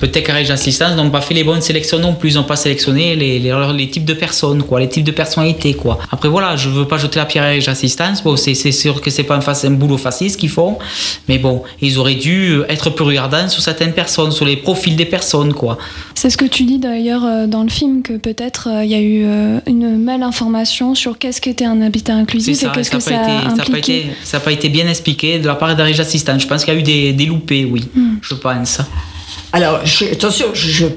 peut-être qu'à Régis Assistance n'ont pas fait les bonnes sélections non plus, ils n'ont pas sélectionné les types de personnes, quoi, les types de personnalités, quoi. Après voilà, je veux pas jeter la pierre à Régis Assistance, bon, c'est sûr que c'est pas un boulot facile ce qu'ils font, mais bon, ils auraient dû être plus regardants sur certaines personnes, sur les profils des personnes, quoi. C'est ce que tu dis d'ailleurs dans le film, que peut-être il y a eu une malinformation sur qu'est-ce qu'était un habitat inclusif et qu'est-ce que ça impliquait. Ça n'a pas été bien expliqué de la part d'Arige Assistance. Je pense qu'il y a eu des loupés, oui, je pense. Alors, attention,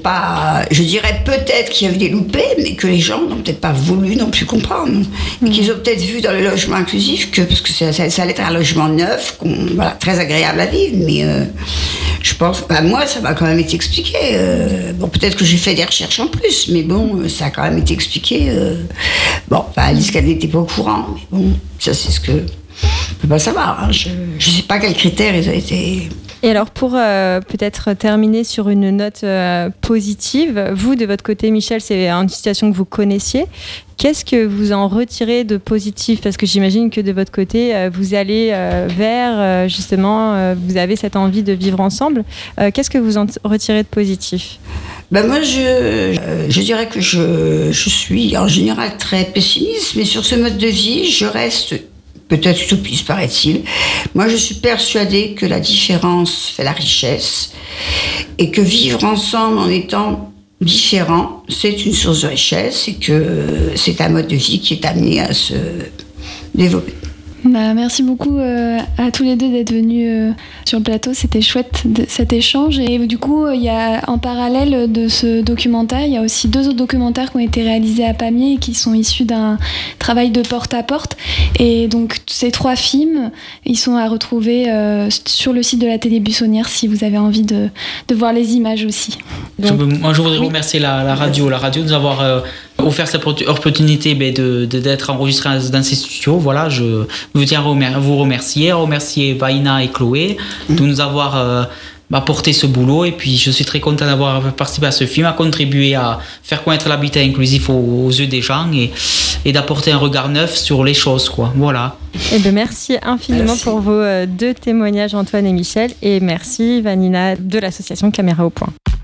je dirais peut-être qu'il y a eu des loupés, mais que les gens n'ont peut-être pas voulu non plus comprendre. Et qu'ils ont peut-être vu dans le logement inclusif, parce que ça allait être un logement neuf, voilà, très agréable à vivre, mais je pense, moi, ça m'a quand même été expliqué. Bon, peut-être que j'ai fait des recherches en plus, mais bon, ça a quand même été expliqué. Alice, qu'elle n'était pas au courant, mais bon, ça, c'est ce que... On peut pas savoir, hein. Je ne sais pas quels critères ils ont été... Et alors pour peut-être terminer sur une note positive, vous de votre côté Michel, c'est une situation que vous connaissiez, qu'est-ce que vous en retirez de positif? Parce que j'imagine que de votre côté vous allez vers justement, vous avez cette envie de vivre ensemble, qu'est-ce que vous en retirez de positif? Moi je dirais que je suis en général très pessimiste, mais sur ce mode de vie je reste peut-être utopiste, paraît-il. Moi, je suis persuadée que la différence fait la richesse et que vivre ensemble en étant différents, c'est une source de richesse et que c'est un mode de vie qui est amené à se développer. Merci beaucoup à tous les deux d'être venus sur le plateau, c'était chouette cet échange. Et du coup, il y a en parallèle de ce documentaire, il y a aussi 2 autres documentaires qui ont été réalisés à Pamiers et qui sont issus d'un travail de porte-à-porte. Et donc ces 3 films, ils sont à retrouver sur le site de la Télé Buissonnière si vous avez envie de voir les images aussi. Donc, moi, je voudrais remercier la radio de nous avoir offert cette opportunité d'être enregistré dans ces studios. Voilà, je tiens à vous remercier Vaina et Chloé de nous avoir porté ce boulot, et puis je suis très content d'avoir participé à ce film, à contribuer à faire connaître l'habitat inclusif aux yeux des gens et d'apporter un regard neuf sur les choses, quoi. Voilà. Merci infiniment pour vos 2 témoignages, Antoine et Michel, et merci Vanina de l'association Caméra au Point.